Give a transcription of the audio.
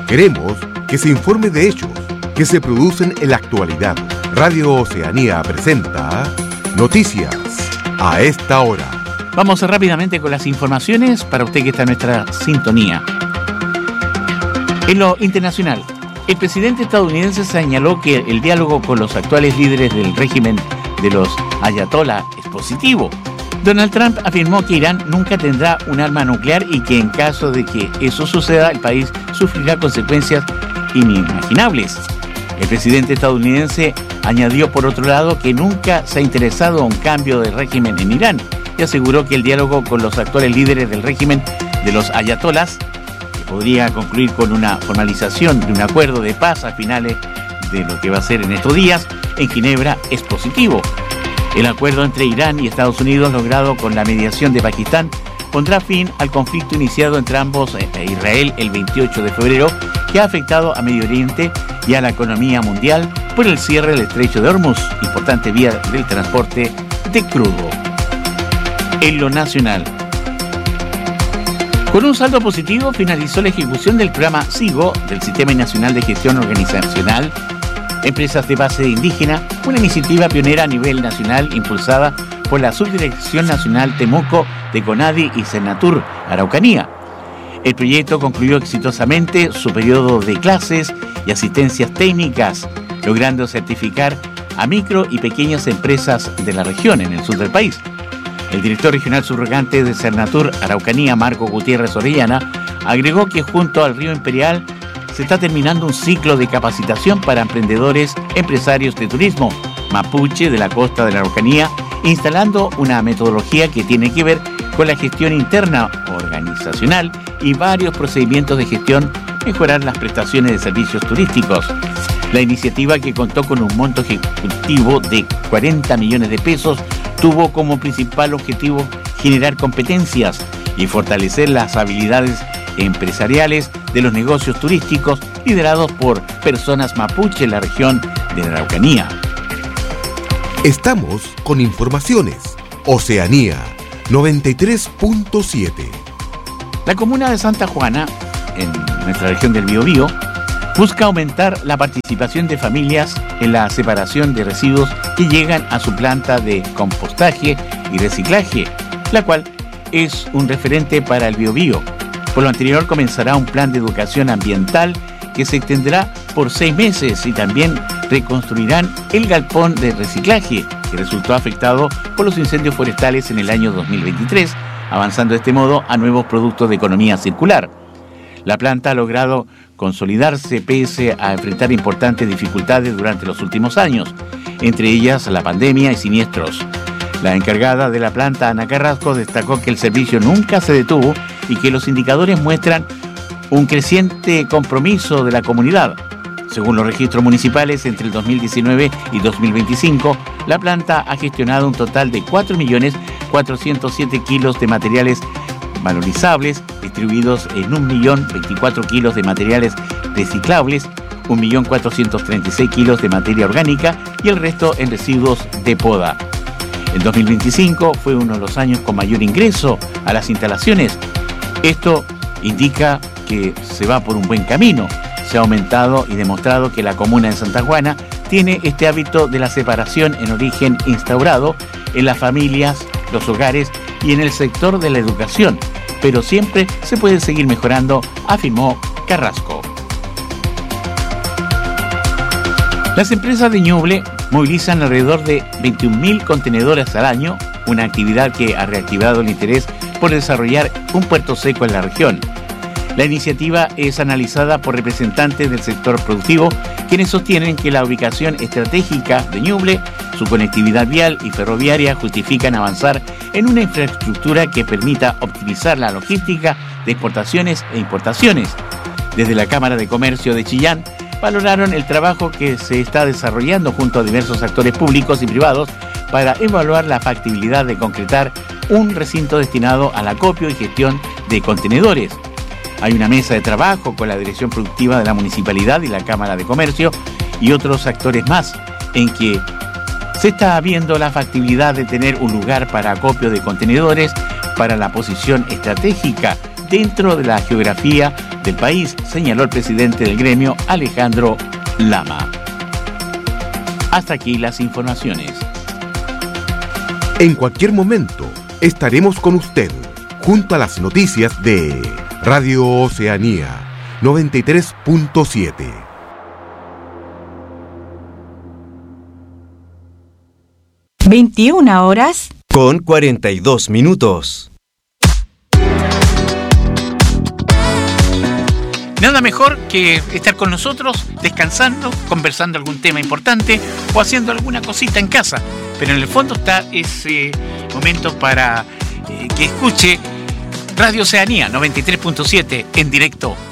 Queremos que se informe de hechos que se producen en la actualidad. Radio Oceanía presenta Noticias a esta hora. Vamos rápidamente con las informaciones para usted que está en nuestra sintonía. En lo internacional, el presidente estadounidense señaló que el diálogo con los actuales líderes del régimen de los ayatolá es positivo. Donald Trump afirmó que Irán nunca tendrá un arma nuclear y que en caso de que eso suceda, el país sufrirá consecuencias inimaginables. El presidente estadounidense añadió, por otro lado, que nunca se ha interesado en un cambio de régimen en Irán y aseguró que el diálogo con los actuales líderes del régimen de los ayatolás, que podría concluir con una formalización de un acuerdo de paz a finales de lo que va a ser en estos días en Ginebra, es positivo. El acuerdo entre Irán y Estados Unidos, logrado con la mediación de Pakistán, pondrá fin al conflicto iniciado entre ambos e Israel el 28 de febrero, que ha afectado a Medio Oriente y a la economía mundial por el cierre del estrecho de Hormuz, importante vía del transporte de crudo. En lo nacional, con un saldo positivo, finalizó la ejecución del programa SIGO del Sistema Nacional de Gestión Organizacional Empresas de Base Indígena, una iniciativa pionera a nivel nacional impulsada por la Subdirección Nacional Temuco de CONADI y Senatur Araucanía. El proyecto concluyó exitosamente su periodo de clases y asistencias técnicas, logrando certificar a micro y pequeñas empresas de la región en el sur del país. El director regional subrogante de Senatur Araucanía, Marco Gutiérrez Orellana, agregó que junto al Río Imperial se está terminando un ciclo de capacitación para emprendedores, empresarios de turismo mapuche de la costa de la Araucanía, instalando una metodología que tiene que ver con la gestión interna organizacional y varios procedimientos de gestión, mejorar las prestaciones de servicios turísticos. La iniciativa, que contó con un monto ejecutivo de 40 millones de pesos, tuvo como principal objetivo generar competencias y fortalecer las habilidades empresariales de los negocios turísticos liderados por personas mapuche en la región de la Araucanía. Estamos con informaciones. Oceanía 93.7. La comuna de Santa Juana, en nuestra región del Biobío, busca aumentar la participación de familias en la separación de residuos que llegan a su planta de compostaje y reciclaje, la cual es un referente para el Biobío. Por lo anterior, comenzará un plan de educación ambiental que se extenderá por 6 meses y también reconstruirán el galpón de reciclaje que resultó afectado por los incendios forestales en el año 2023, avanzando de este modo a nuevos productos de economía circular. La planta ha logrado consolidarse pese a enfrentar importantes dificultades durante los últimos años, entre ellas la pandemia y siniestros. La encargada de la planta, Ana Carrasco, destacó que el servicio nunca se detuvo y que los indicadores muestran un creciente compromiso de la comunidad. Según los registros municipales, entre el 2019 y 2025, la planta ha gestionado un total de 4.407 kilos de materiales valorizables, distribuidos en 1.024 kilos de materiales reciclables, 1.436 kilos de materia orgánica y el resto en residuos de poda. El 2025 fue uno de los años con mayor ingreso a las instalaciones. Esto indica que se va por un buen camino. Se ha aumentado y demostrado que la comuna de Santa Juana tiene este hábito de la separación en origen instaurado en las familias, los hogares y en el sector de la educación, pero siempre se puede seguir mejorando, afirmó Carrasco. Las empresas de Ñuble movilizan alrededor de 21.000 contenedores al año, una actividad que ha reactivado el interés por desarrollar un puerto seco en la región. La iniciativa es analizada por representantes del sector productivo, quienes sostienen que la ubicación estratégica de Ñuble, su conectividad vial y ferroviaria justifican avanzar en una infraestructura que permita optimizar la logística de exportaciones e importaciones. Desde la Cámara de Comercio de Chillán valoraron el trabajo que se está desarrollando junto a diversos actores públicos y privados para evaluar la factibilidad de concretar un recinto destinado al acopio y gestión de contenedores. Hay una mesa de trabajo con la Dirección Productiva de la Municipalidad y la Cámara de Comercio y otros actores más, en que se está viendo la factibilidad de tener un lugar para acopio de contenedores para la posición estratégica dentro de la geografía del país, señaló el presidente del gremio, Alejandro Lama. Hasta aquí las informaciones. En cualquier momento estaremos con usted, junto a las noticias de Radio Oceanía 93.7. (21 horas con 42 minutos). Nada mejor que estar con nosotros, descansando, conversando algún tema importante o haciendo alguna cosita en casa. Pero en el fondo está ese momento para que escuche Radio Oceanía 93.7 en directo